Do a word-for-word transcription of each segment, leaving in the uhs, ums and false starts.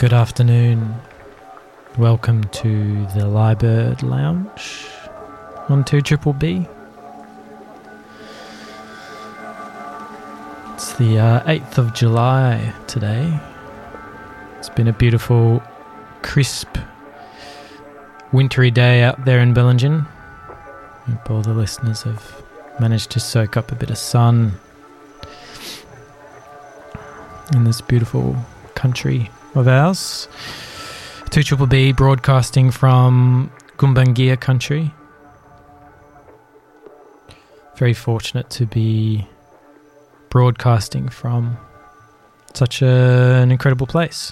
Good afternoon. Welcome to the Lyrebird Lounge on two Triple B. It's the uh, eighth of July today. It's been a beautiful, crisp, wintry day out there in Bellingen. Hope all the listeners have managed to soak up a bit of sun in this beautiful country of ours. two Triple B broadcasting from Gumbaynggirr country. Very fortunate to be broadcasting from such a, an incredible place.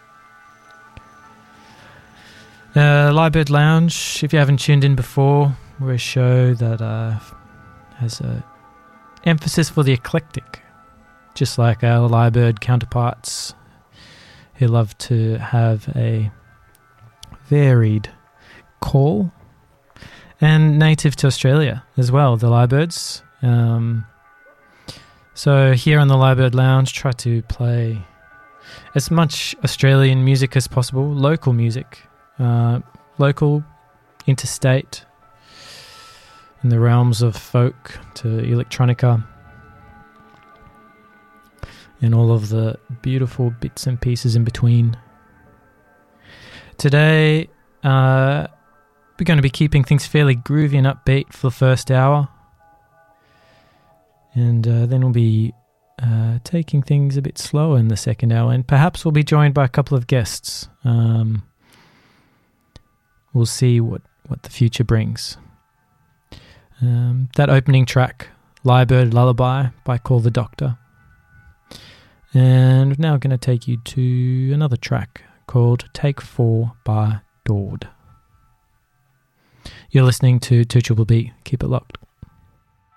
Uh, Lyrebird Lounge, if you haven't tuned in before, we're a show that uh, has a emphasis for the eclectic, just like our Lyrebird counterparts, who love to have a varied call, and native to Australia as well, the Lyrebirds. Um, so here on the Lyrebird Lounge, try to play as much Australian music as possible, local music, uh, local, interstate, in the realms of folk to electronica, and all of the beautiful bits and pieces in between. Today, uh, we're going to be keeping things fairly groovy and upbeat for the first hour. And uh, then we'll be uh, taking things a bit slower in the second hour. And perhaps we'll be joined by a couple of guests. Um, we'll see what, what the future brings. Um, that opening track, Lyrebird Lullaby by Call the Doctor. And now I'm going to take you to another track called Take Four by Dord. You're listening to two Triple B. Keep it locked.